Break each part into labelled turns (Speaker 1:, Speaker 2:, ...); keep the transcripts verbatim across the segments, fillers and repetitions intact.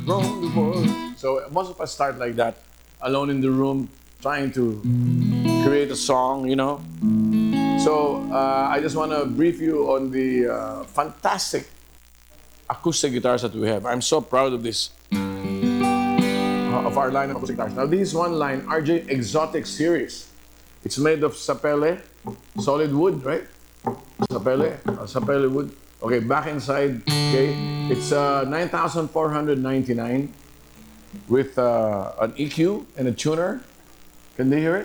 Speaker 1: grown before. So most of us start like that, alone in the room, trying to create a song, you know. So uh, I just want to brief you on the uh, fantastic acoustic guitars that we have. I'm so proud of this, uh, of our line of acoustic guitars. Now this one line, R J Exotic Series. It's made of sapele, solid wood, right? Sapele, uh, sapele wood. Okay, back inside, okay, it's uh, nine thousand four hundred ninety-nine with uh, an E Q and a tuner. Can they hear it?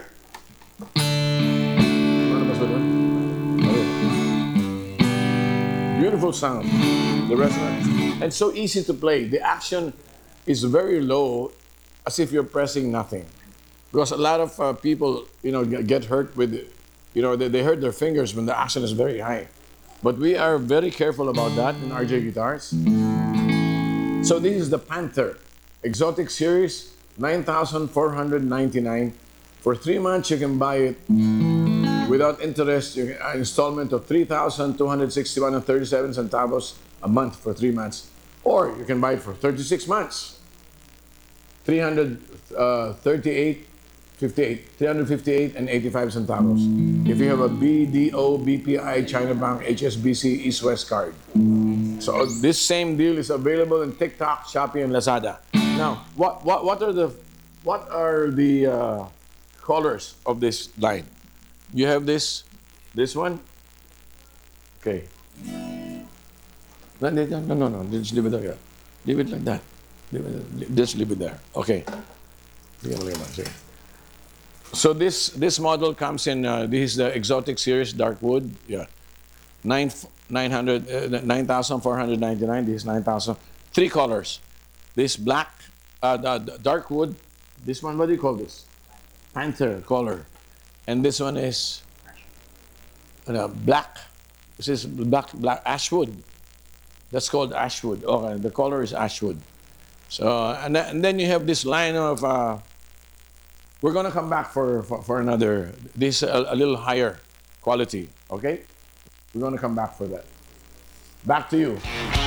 Speaker 1: Beautiful sound. The resonance. And so easy to play. The action is very low, as if you're pressing nothing. Because a lot of uh, people, you know, get hurt with, you know, they, they hurt their fingers when the action is very high. But we are very careful about that in R J guitars. So this is the Panther Exotic Series, nine thousand four hundred ninety-nine. For three months, you can buy it without interest, you can, an installment of three thousand two hundred sixty-one and thirty-seven centavos a month for three months. Or you can buy it for thirty-six months, three hundred thirty-eight, fifty-eight, three hundred fifty-eight and eighty-five centavos. If you have a B D O, B P I, China Bank, H S B C, East West card. So this same deal is available in TikTok, Shopee, and Lazada. Now, what what what are the what are the uh, colors of this line? You have this, this one. Okay. No, no, no, no, no. Just leave it there. Leave it like that. Leave it, just leave it there. Okay. So this this model comes in. Uh, this is the Exotic Series Dark Wood. Yeah, nine nine hundred uh, nine thousand four hundred ninety nine. This is nine thousand. Three colors. This black, uh, the, the dark wood. This one, what do you call this? Panther color. And this one is uh, black. This is black, black ashwood. That's called ashwood. Okay, the color is ashwood. So and, th and then you have this line of. Uh, we're gonna come back for for, for another. This a, a little higher quality. Okay, we're gonna come back for that. Back to you.